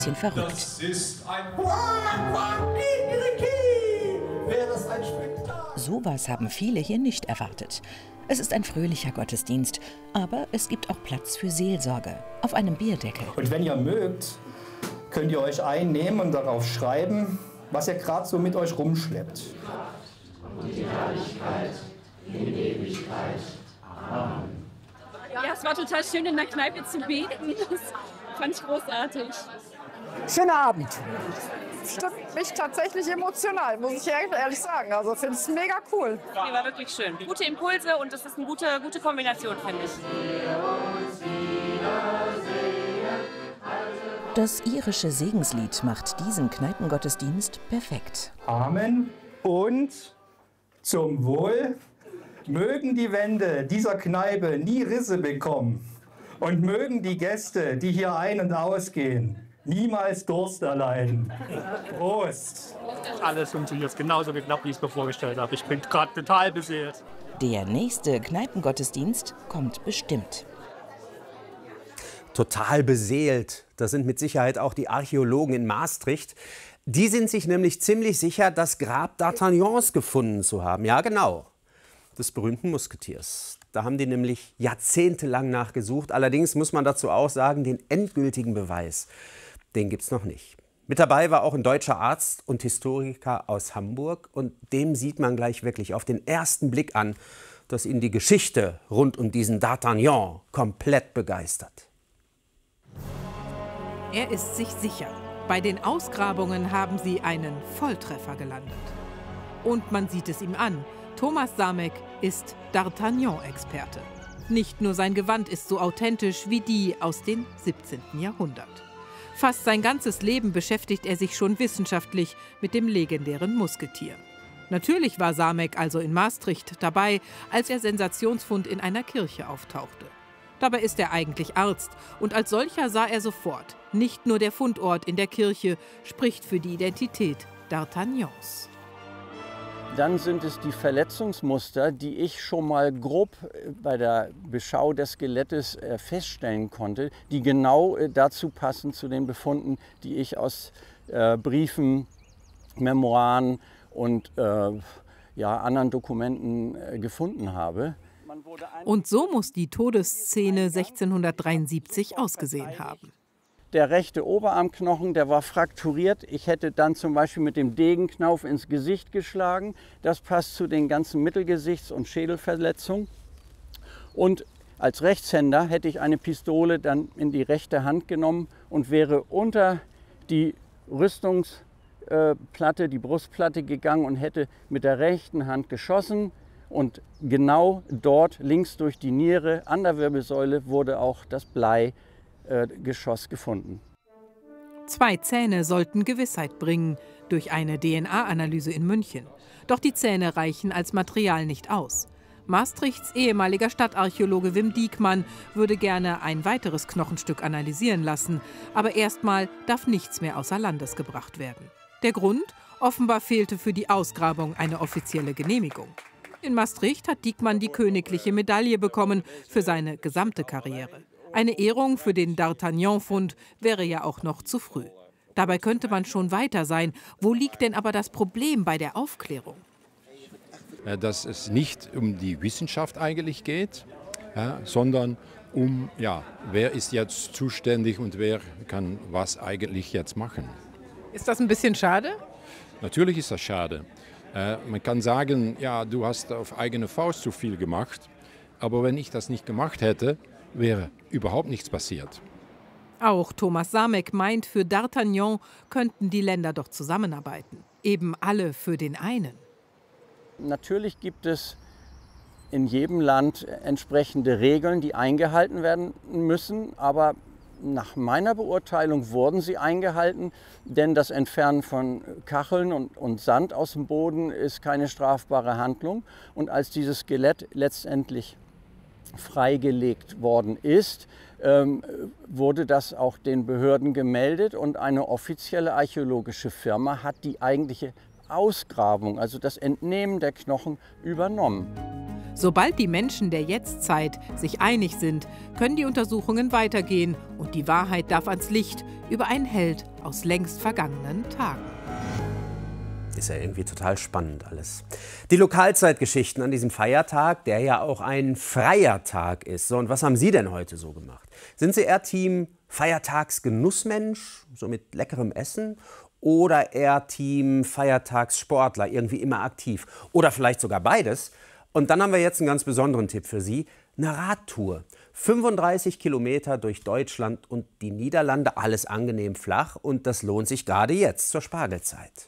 verrückt. Das ist ein Wäre das ein Spektakel? Sowas haben viele hier nicht erwartet. Es ist ein fröhlicher Gottesdienst, aber es gibt auch Platz für Seelsorge auf einem Bierdeckel. Und wenn ihr mögt, könnt ihr euch einnehmen und darauf schreiben, was ihr gerade so mit euch rumschleppt. Und die Herrlichkeit in Ewigkeit. Amen. Ja, es war total schön, in der Kneipe zu beten. Das fand ich großartig. Schöner Abend. Stimmt mich tatsächlich emotional, muss ich ehrlich sagen. Also finde es mega cool. Die war wirklich schön. Gute Impulse und das ist eine gute Kombination, finde ich. Das irische Segenslied macht diesen Kneipengottesdienst perfekt. Amen und zum Wohl. Mögen die Wände dieser Kneipe nie Risse bekommen und mögen die Gäste, die hier ein- und ausgehen, niemals Durst erleiden. Prost! Alles funktioniert genauso geklappt, wie ich es mir vorgestellt habe. Ich bin gerade total beseelt. Der nächste Kneipengottesdienst kommt bestimmt. Total beseelt. Das sind mit Sicherheit auch die Archäologen in Maastricht. Die sind sich nämlich ziemlich sicher, das Grab d'Artagnans gefunden zu haben. Ja, genau. Des berühmten Musketiers. Da haben die nämlich jahrzehntelang nachgesucht. Allerdings muss man dazu auch sagen, den endgültigen Beweis, den gibt es noch nicht. Mit dabei war auch ein deutscher Arzt und Historiker aus Hamburg. Und dem sieht man gleich wirklich auf den ersten Blick an, dass ihn die Geschichte rund um diesen d'Artagnan komplett begeistert. Er ist sich sicher. Bei den Ausgrabungen haben sie einen Volltreffer gelandet. Und man sieht es ihm an. Thomas Samek ist D'Artagnan-Experte. Nicht nur sein Gewand ist so authentisch wie die aus dem 17. Jahrhundert. Fast sein ganzes Leben beschäftigt er sich schon wissenschaftlich mit dem legendären Musketier. Natürlich war Samek also in Maastricht dabei, als der Sensationsfund in einer Kirche auftauchte. Dabei ist er eigentlich Arzt und als solcher sah er sofort, nicht nur der Fundort in der Kirche spricht für die Identität D'Artagnans. Dann sind es die Verletzungsmuster, die ich schon mal grob bei der Beschau des Skelettes feststellen konnte, die genau dazu passen zu den Befunden, die ich aus Briefen, Memoiren und anderen Dokumenten gefunden habe. Und so muss die Todesszene 1673 ausgesehen haben. Der rechte Oberarmknochen, der war frakturiert. Ich hätte dann zum Beispiel mit dem Degenknauf ins Gesicht geschlagen. Das passt zu den ganzen Mittelgesichts- und Schädelverletzungen. Und als Rechtshänder hätte ich eine Pistole dann in die rechte Hand genommen und wäre unter die Rüstungsplatte, die Brustplatte gegangen und hätte mit der rechten Hand geschossen. Und genau dort, links durch die Niere, an der Wirbelsäule, wurde auch das Bleigeschoss gefunden. 2 Zähne sollten Gewissheit bringen durch eine DNA-Analyse in München. Doch die Zähne reichen als Material nicht aus. Maastrichts ehemaliger Stadtarchäologe Wim Diekmann würde gerne ein weiteres Knochenstück analysieren lassen. Aber erstmal darf nichts mehr außer Landes gebracht werden. Der Grund? Offenbar fehlte für die Ausgrabung eine offizielle Genehmigung. In Maastricht hat Diekmann die königliche Medaille bekommen für seine gesamte Karriere. Eine Ehrung für den D'Artagnan-Fund wäre ja auch noch zu früh. Dabei könnte man schon weiter sein. Wo liegt denn aber das Problem bei der Aufklärung? Dass es nicht um die Wissenschaft eigentlich geht, sondern um, wer ist jetzt zuständig und wer kann was eigentlich jetzt machen. Ist das ein bisschen schade? Natürlich ist das schade. Man kann sagen, ja, du hast auf eigene Faust zu viel gemacht, aber wenn ich das nicht gemacht hätte, wäre überhaupt nichts passiert. Auch Thomas Samek meint, für D'Artagnan könnten die Länder doch zusammenarbeiten. Eben alle für den einen. Natürlich gibt es in jedem Land entsprechende Regeln, die eingehalten werden müssen, aber nach meiner Beurteilung wurden sie eingehalten, denn das Entfernen von Kacheln und Sand aus dem Boden ist keine strafbare Handlung. Und als dieses Skelett letztendlich freigelegt worden ist, wurde das auch den Behörden gemeldet und eine offizielle archäologische Firma hat die eigentliche Ausgrabung, also das Entnehmen der Knochen, übernommen. Sobald die Menschen der Jetztzeit sich einig sind, können die Untersuchungen weitergehen und die Wahrheit darf ans Licht über einen Held aus längst vergangenen Tagen. Ist ja irgendwie total spannend alles. Die Lokalzeitgeschichten an diesem Feiertag, der ja auch ein freier Tag ist. So, und was haben Sie denn heute so gemacht? Sind Sie eher Team Feiertagsgenussmensch, so mit leckerem Essen? Oder eher Team Feiertagssportler, irgendwie immer aktiv? Oder vielleicht sogar beides? Und dann haben wir jetzt einen ganz besonderen Tipp für Sie. Eine Radtour. 35 Kilometer durch Deutschland und die Niederlande, alles angenehm flach. Und das lohnt sich gerade jetzt zur Spargelzeit.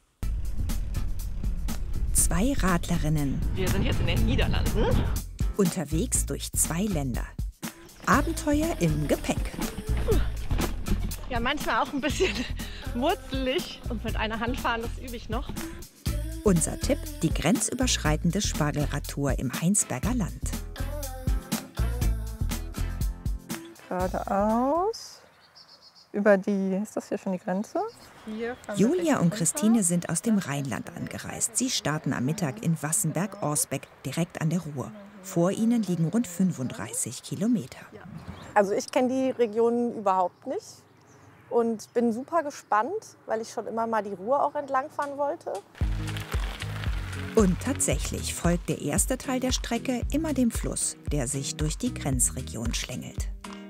Zwei Radlerinnen. Wir sind jetzt in den Niederlanden. Unterwegs durch 2 Länder. Abenteuer im Gepäck. Ja, manchmal auch ein bisschen wurzelig. Und mit einer Hand fahren, das übe ich noch. Unser Tipp, die grenzüberschreitende Spargelradtour im Heinsberger Land. Geradeaus. Über die, ist das hier schon die Grenze? Julia und Christine sind aus dem Rheinland angereist. Sie starten am Mittag in Wassenberg-Orsbeck, direkt an der Ruhr. Vor ihnen liegen rund 35 Kilometer. Also ich kenne die Region überhaupt nicht und bin super gespannt, weil ich schon immer mal die Ruhr auch entlangfahren wollte. Und tatsächlich folgt der erste Teil der Strecke immer dem Fluss, der sich durch die Grenzregion schlängelt.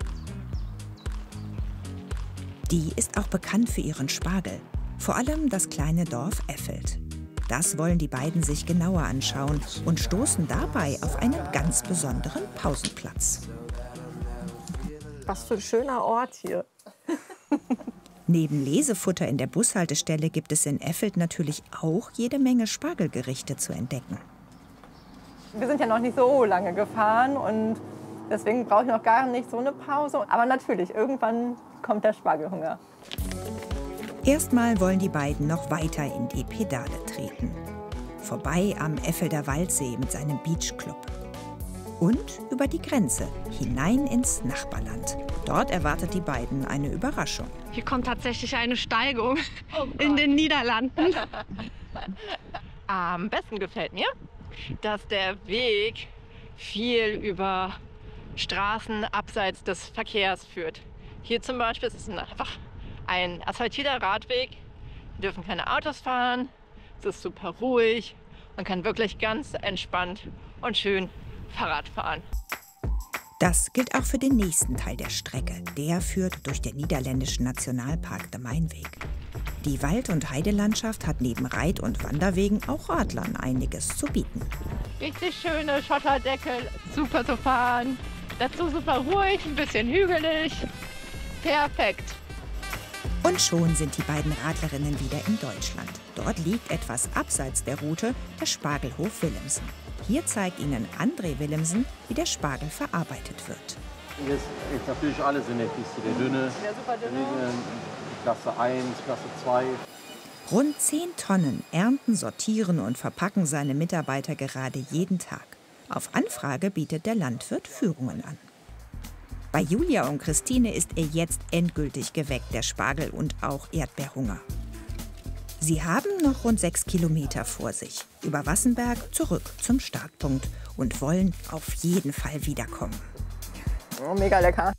Die ist auch bekannt für ihren Spargel, vor allem das kleine Dorf Effeld. Das wollen die beiden sich genauer anschauen und stoßen dabei auf einen ganz besonderen Pausenplatz. Was für ein schöner Ort hier. Neben Lesefutter in der Bushaltestelle gibt es in Effeld natürlich auch jede Menge Spargelgerichte zu entdecken. Wir sind ja noch nicht so lange gefahren und deswegen brauche ich noch gar nicht so eine Pause. Aber natürlich, irgendwann kommt der Spargelhunger. Erstmal wollen die beiden noch weiter in die Pedale treten. Vorbei am Effelder Waldsee mit seinem Beachclub. Und über die Grenze, hinein ins Nachbarland. Dort erwartet die beiden eine Überraschung. Hier kommt tatsächlich eine Steigung in den Niederlanden. Am besten gefällt mir, dass der Weg viel über Straßen abseits des Verkehrs führt. Hier zum Beispiel ist es einfach ein asphaltierter Radweg. Wir dürfen keine Autos fahren. Es ist super ruhig. Man kann wirklich ganz entspannt und schön Fahrrad fahren. Das gilt auch für den nächsten Teil der Strecke. Der führt durch den niederländischen Nationalpark de Mainweg. Die Wald- und Heidelandschaft hat neben Reit- und Wanderwegen auch Radlern einiges zu bieten. Richtig schöne Schotterdecke, super zu fahren. Dazu super ruhig, ein bisschen hügelig. Perfekt. Und schon sind die beiden Radlerinnen wieder in Deutschland. Dort liegt etwas abseits der Route der Spargelhof Willemsen. Hier zeigt Ihnen André Willemsen, wie der Spargel verarbeitet wird. Hier ist natürlich alles in der Kiste. Der dünne, der super dünne. Klasse 1, Klasse 2. Rund 10 Tonnen ernten, sortieren und verpacken seine Mitarbeiter gerade jeden Tag. Auf Anfrage bietet der Landwirt Führungen an. Bei Julia und Christine ist er jetzt endgültig geweckt, der Spargel und auch Erdbeerhunger. Sie haben noch rund 6 Kilometer vor sich, über Wassenberg zurück zum Startpunkt und wollen auf jeden Fall wiederkommen. Oh, mega lecker.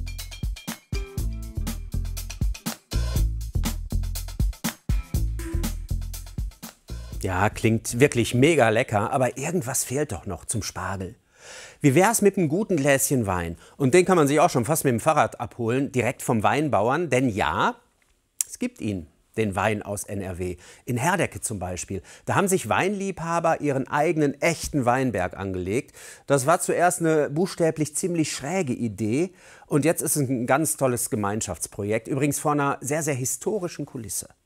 Ja, klingt wirklich mega lecker, aber irgendwas fehlt doch noch zum Spargel. Wie wär's mit einem guten Gläschen Wein? Und den kann man sich auch schon fast mit dem Fahrrad abholen, direkt vom Weinbauern. Denn ja, es gibt ihn, den Wein aus NRW. In Herdecke zum Beispiel. Da haben sich Weinliebhaber ihren eigenen echten Weinberg angelegt. Das war zuerst eine buchstäblich ziemlich schräge Idee. Und jetzt ist es ein ganz tolles Gemeinschaftsprojekt. Übrigens vor einer sehr, sehr historischen Kulisse.